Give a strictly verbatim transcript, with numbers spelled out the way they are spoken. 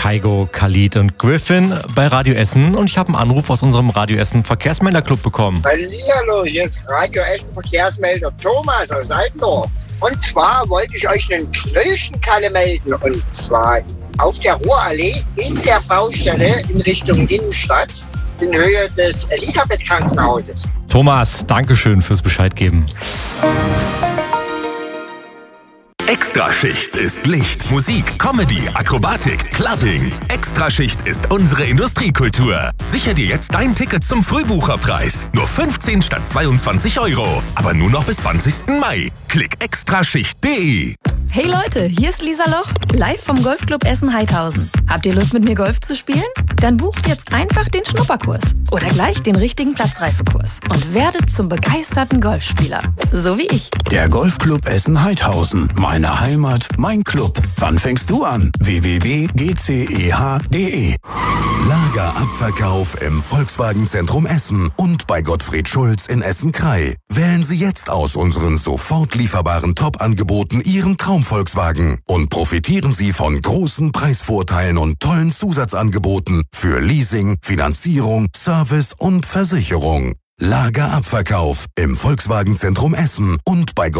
Kaigo, Khalid und Griffin bei Radio Essen und ich habe einen Anruf aus unserem Radio Essen Verkehrsmelder-Club bekommen. Hallihallo, hier ist Radio Essen Verkehrsmelder Thomas aus Altendorf. Und zwar wollte ich euch einen Knöllchenkalle melden und zwar auf der Ruhrallee in der Baustelle in Richtung Innenstadt in Höhe des Elisabeth-Krankenhauses. Thomas, Dankeschön fürs Bescheid geben. Extraschicht ist Licht, Musik, Comedy, Akrobatik, Clubbing. Extraschicht ist unsere Industriekultur. Sicher dir jetzt dein Ticket zum Frühbucherpreis. Nur fünfzehn statt zweiundzwanzig Euro. Aber nur noch bis zwanzigsten Mai. Klick extraschicht punkt de. Hey Leute, hier ist Lisa Loch, live vom Golfclub Essen-Heidhausen. Habt ihr Lust mit mir Golf zu spielen? Dann bucht jetzt einfach den Schnupperkurs oder gleich den richtigen Platzreifekurs und werdet zum begeisterten Golfspieler. So wie ich. Der Golfclub Essen-Heidhausen. Meine Heimat, mein Club. Wann fängst du an? w w w punkt g c e h punkt de. Lagerabverkauf im Volkswagen-Zentrum Essen und bei Gottfried Schulz in Essen-Krei. Wählen Sie jetzt aus unseren sofort lieferbaren Top-Angeboten Ihren Traum-Volkswagen und profitieren Sie von großen Preisvorteilen und tollen Zusatzangeboten für Leasing, Finanzierung, Service und Versicherung. Lagerabverkauf im Volkswagen-Zentrum Essen und bei